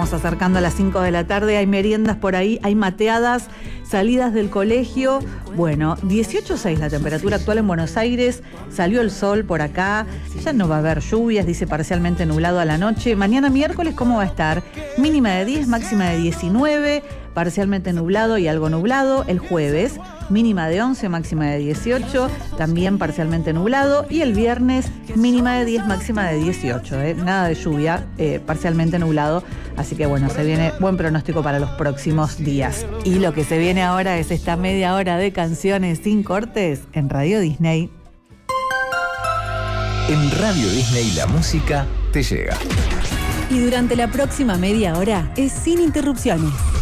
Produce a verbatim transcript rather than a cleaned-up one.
estamos acercando a las cinco de la tarde, hay meriendas por ahí, hay mateadas, salidas del colegio. Bueno, dieciocho coma seis la temperatura actual en Buenos Aires, salió el sol por acá, ya no va a haber lluvias, dice parcialmente nublado a la noche. Mañana miércoles, ¿cómo va a estar? Mínima de diez, máxima de diecinueve, parcialmente nublado y algo nublado. El jueves, mínima de once, máxima de dieciocho, también parcialmente nublado. Y el viernes, mínima de diez, máxima de dieciocho. ¿eh? Nada de lluvia, eh, parcialmente nublado. Así que bueno, se viene buen pronóstico para los próximos días. Y lo que se viene ahora es esta media hora de canciones sin cortes en Radio Disney. En Radio Disney la música te llega. Y durante la próxima media hora es sin interrupciones.